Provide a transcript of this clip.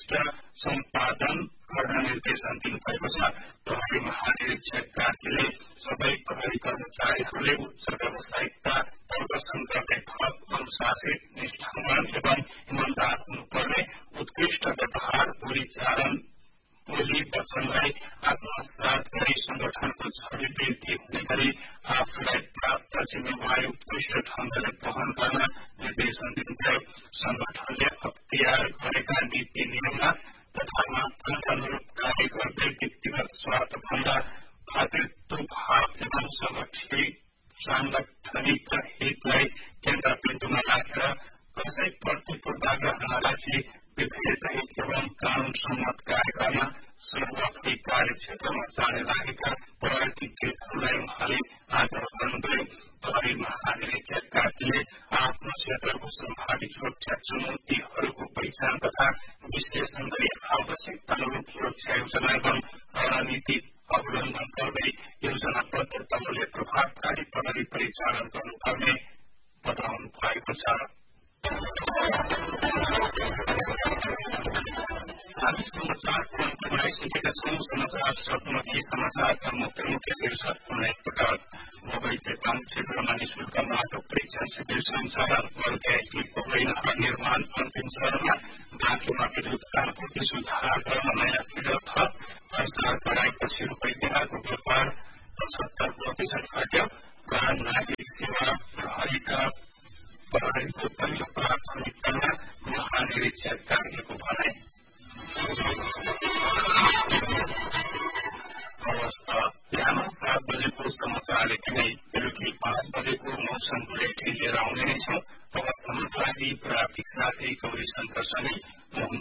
उत्कृष्ट सम्पादन गर्न निर्देशन दिनुभएको छ। प्रहरी महानिरीक्षक कार्कीले सबै प्रहरी कर्मचारीहरूले उच्च व्यावसायिकता प्रदर्शन गर्दै थप अनुशासित, निष्ठावान एवं इमानदार हुनुपर्ने, उत्कृष्ट व्यवहार, बोली वचनलाई आत्मसात गरी संगठनको छवि वृद्धि हुने गरी आफूलाई प्राप्त जिम्मेवारी उत्कृष्ट ढंगले वहन गर्न निर्देशन दिनुभयो। संगठनले अख्तियार गरेका नीति नियममा तथा मापदण्ड अनुरूप कार्य गर्दै व्यक्तिगत स्वार्थभन्दा भातृत्व भाव एवं सांगठनिक हितलाई केन्द्रबिन्दुमा राखेर कसैप्रति पूर्वाग्रह नराखी विधेयकहित एवं कानून सम्मत कार्य गर्न सर्वोपरि कार्यक्षेत्रमा जाने लागेका प्रहरीहरूलाई उहाँले आग्रह गर्नुभयो। प्रहरी महानिरीक्षक कार्कीले आफ्नो क्षेत्रको सम्भावित सुरक्षा चुनौतीहरूको पहिचान तथा विश्लेषण गरी आवश्यकता अनुरूप सुरक्षा योजना एवं रणनीति अवलम्बन गर्दै योजनाबद्ध तवरले प्रभावकारी प्रहरी परिचालन गर्नुपर्ने बताउनु भएको छ। हामी समाचारको अन्तमा आइसकेका छौं। समाचार सपनकी समाचारका मुख्य शीर्षक पुनः एकपटक। दुवै चेपाङ क्षेत्रमा निःशुल्क माटो परीक्षण शिविर सञ्चालन, मर्त्यास्थितको नहर निर्माण अन्तिम चरणमा, बाँकीमा विद्युत आपूर्ति सुधार गर्न नयाँ फिडर थप, प्रसार गराएपछि रुपैयाँको व्यापार 75% घट्यो, नागरिक सेवा प्रहरीको पहिलो प्राथमिकतामा महानिरीक्षक कार्यको भनाई। बिहान 7 बजेको समाचार यति बेलुकी 5 बजेको मौसम बुलेटिन लिएर आउने नै छौं। तबसम्मका लागि प्राविधिक साथी गौरी शंकरसँगै